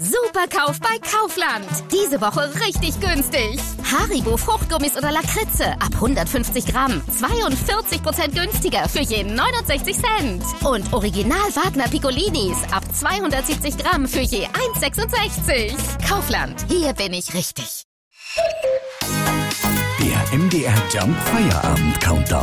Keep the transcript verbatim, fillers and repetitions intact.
Superkauf bei Kaufland. Diese Woche richtig günstig. Haribo Fruchtgummis oder Lakritze ab hundertfünfzig Gramm. zweiundvierzig Prozent günstiger für je neunundsechzig Cent. Und Original Wagner Piccolinis ab zweihundertsiebzig Gramm für je eins Komma sechsundsechzig. Kaufland, hier bin ich richtig. Der M D R Jump Feierabend Countdown.